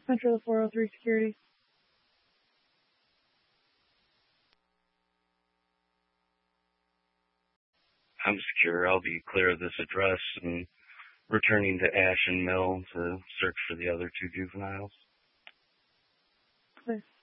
Metro 403 security. I'm secure. I'll be clear of this address and returning to Ashen Mill to search for the other two juveniles. Clear.